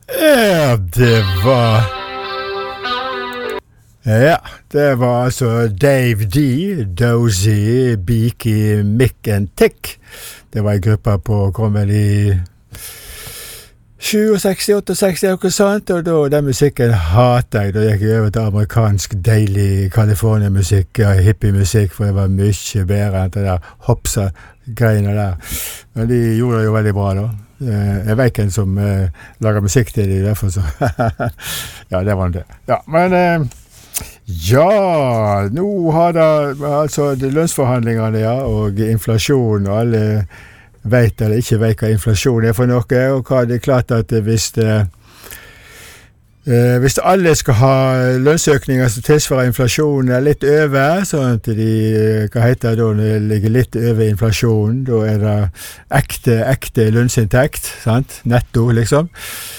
Ja, det var altså Dave D, Dozy, Beaky, Mick and Tick. Det var en gruppe på kommet i 67, 68, noe sånt, og da, den musikken hatet jeg. Da gikk jeg over til amerikansk, deilig California-musikk, ja, hippie-musikk, for det var mye bedre enn det der hopsa-greiene der. Men de gjorde det jo veldig bra da. Jeg vet ikke en som lager musikk til det, derfor så ja, det var det. Ja, men ja, nå har det altså lønnsforhandlingene, ja, og inflasjon, og alle vet eller ikke vet hva inflasjon er for noe, og hva det er klart at hvis alle skal ha lønnsøkninger som tilsvarer inflasjonen er litt over, sånn at de, hva heter det da, når det ligger litt over inflasjonen, da er det ekte lønnsinntekt, sant? Netto, liksom.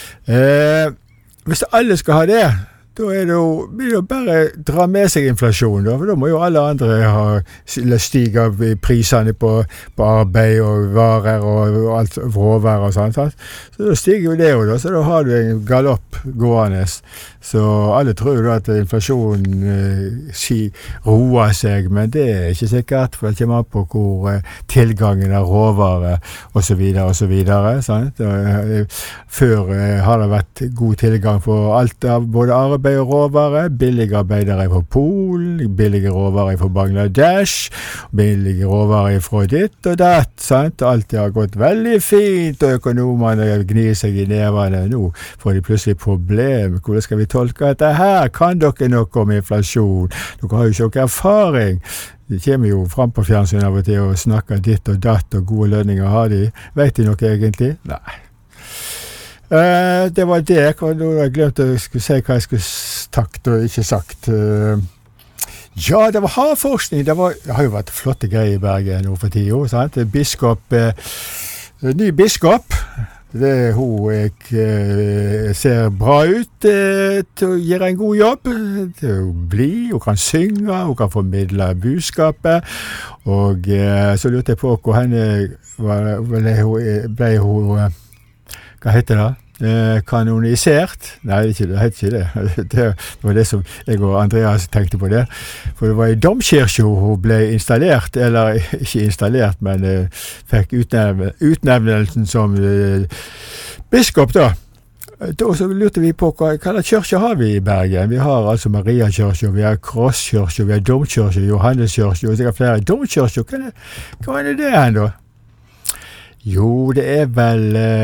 Hvis alle skal ha det, da blir det jo bare dra med seg inflasjon, da, for da må jo alle andre stige prisene på arbeid og varer og alt råvarer og sånt, sant? Så da stiger jo det jo da, så da har du en galopp gående. Så alle tror jo da at inflasjonen roer seg, men det er ikke sikkert, for det kommer an på hvor tilgangen av råvarer og så videre, sant? Før har det vært god tilgang på alt av både arbeid og råvarer, billige arbeidere fra Polen, billige råvarer fra Bangladesh, billige råvarer fra ditt og datt, sant? Alt har gått veldig fint, og økonomene gnir seg i nevene. Nå får de plutselig problem. Hvordan skal vi tolke dette her? Kan dere noe om inflasjon? Dere har jo ikke noe erfaring. De kommer jo frem på fjernsyn av og til og snakker ditt og datt, og gode lønninger har de. Vet de noe egentlig? Nei. Det var det. Jeg glemte å si hva jeg skulle sagt og ikke sagt. Ja, det var havforskning. Det har jo vært flotte greier i Bergen nå for 10 år, sant? Ny biskop. Hun ser bra ut til å gjøre en god jobb, til å bli, hun kan synge, hun kan formidle budskapet, og så lurte jeg på hvor henne ble hun hva heter det? Kanonisert? Nei, det heter ikke det. Det var det som jeg og Andreas tenkte på det. For det var i domkirken hun ble installert, eller ikke installert, men fikk utnevnelsen som biskop da. Da så lurte vi på hva slags kirke har vi i Bergen. Vi har altså Mariakirken, vi har Krosskirken, vi har Domkirken, Johanneskirken, og sikkert flere. Domkirken, hva er det her da? Jo, det er vel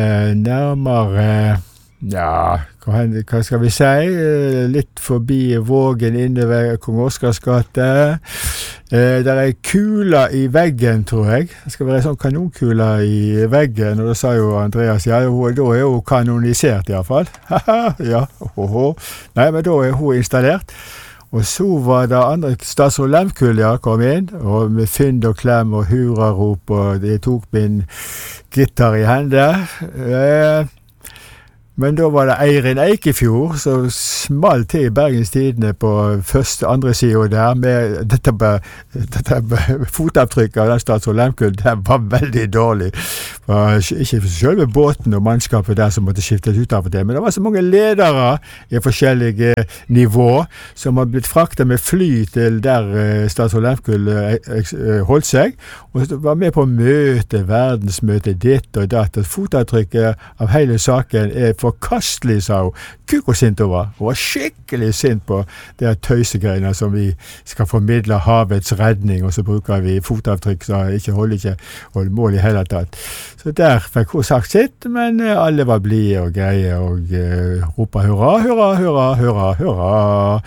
nærmere, ja, hva skal vi si, litt forbi Vågen innover Kong Oscars gate. Der er kula i veggen, tror jeg. Det skal være sånn kanonkula i veggen, og da sa jo Andreas, ja, da er hun kanonisert i hvert fall. Ja, Nei, men da er hun installert. Og så var det andre statsråd Lemkull, ja, kom inn, og med fynd og klem og hurrarop, og de tok min gitar i hende. Men da var det Eirin Eikefjord som smalt til i Bergens Tidende på andre siden der, med dette fotavtrykket av den statsråd Lemkull, det var veldig dårlig. Ikke selve båten og mannskapet der som måtte skiftes ut av det, men det var så mange ledere i forskjellige nivå som har blitt fraktet med fly til der statsråd Lemkull holdt seg, og var med på møte, verdensmøte, ditt og datt, og fotavtrykket av hele saken forkastelig, sa hun. Gud, hvor sint hun var. Hun var skikkelig sint på det tøysegreiene som vi skal formidle havets redning, og så bruker vi fotavtrykk som ikke holder mål i hele tatt. Så der fikk hun sagt sitt, men alle var blide og greie og ropa hurra, hurra, hurra, hurra, hurra.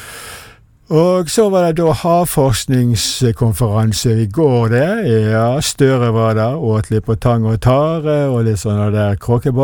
Og så var det da havforskningskonferanse i går det. Ja, Støre var der, åt litt på tang og tare, og litt sånn der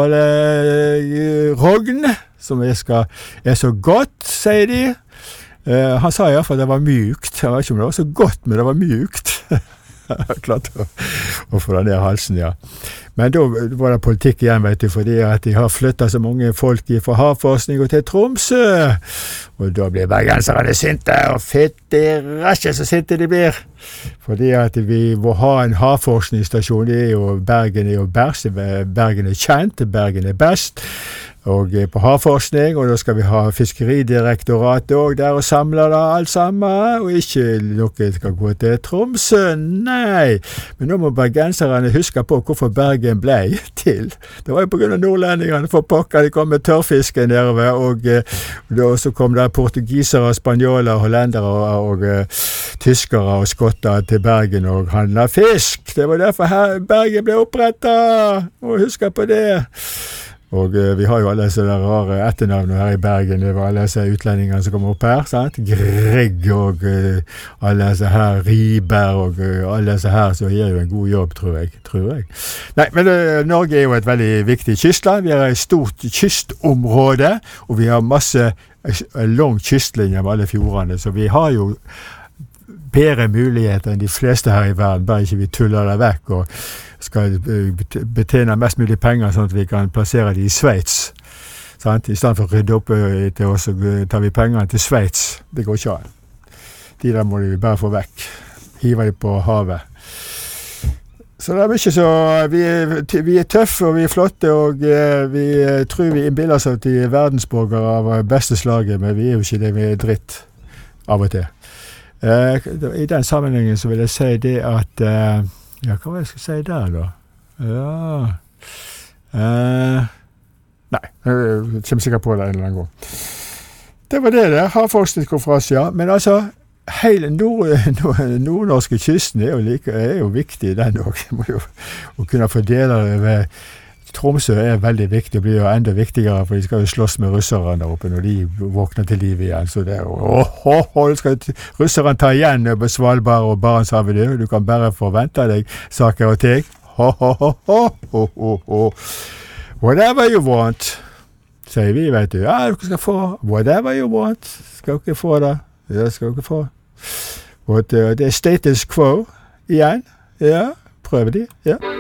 kråkebollerogn, som er så godt, sier de. Han sa i hvert fall det var mjukt. Jeg vet ikke om det var så godt, men det var mjukt. Klart å få det ned halsen, ja. Men da var det politikk igjen, vet du, fordi at de har flyttet så mange folk fra havforskning og til Tromsø. Og da blir bergenserne sinte, og fitte rasje så sinte de blir. Fordi at vi må ha en havforskningsstasjon, Bergen er jo best, Bergen er kjent, Bergen er best. og på havforskning, og da skal vi ha Fiskeridirektoratet også der og samle det alt sammen, og ikke noe skal gå til Tromsø, nei. Men nå må bergenserne huske på hvorfor Bergen ble til. Det var jo på grunn av nordlendingene, for pokker, de kom med tørrfiske nedover, og så kom der portugisere, spanjoler, hollendere og tyskere og skotter til Bergen og handlet fisk. Det var derfor her Bergen ble opprettet, og husk på det. Og vi har jo alle disse rare etternavnene her i Bergen. Det var alle disse utlendingene som kom opp her, sant? Greg og alle disse her, Riber og alle disse her, så gjør jo en god jobb, tror jeg. Nei, men Norge er jo et veldig viktig kystland. Vi har et stort kystområde, og vi har masse lang kystlinje med alle fjordene, så vi har jo bedre muligheter enn de fleste her i verden, bare ikke vi tuller det vekk og skal betjene mest mulig penger sånn at vi kan plassere de i Sveits. Sant? I stedet for å rydde opp til oss, så tar vi pengene til Sveits. Det går ikke an. De der må vi bare få vekk. Hiver de på havet. Så det er mye så vi er tøffe og vi er flotte, og vi tror vi innbiller oss at de er verdensborgere av beste slaget, men vi er jo ikke det, vi er dritt av og til. I den sammenhengen så vil jeg si det at ja, hva var jeg skal si der da? Ja nei, jeg kommer sikkert på det en eller annen gang. Det var det der, havforskningskonferanse, ja. Men altså, hele nordnorske kysten er jo viktig, den også. Å kunne fordele det ved Tromsø er veldig viktig, og blir jo enda viktigere, for de skal jo slåss med russerne der oppe når de våkner til liv igjen. Så det er jo, skal russerne ta igjen på Svalbard og Barentshavet, du kan bare forvente deg saker og ting. Whatever you want, sier vi, vet du. Ja, dere skal få whatever you want. Skal dere få det? Ja, skal dere få. Og det er status quo igjen. Ja, prøver de, ja.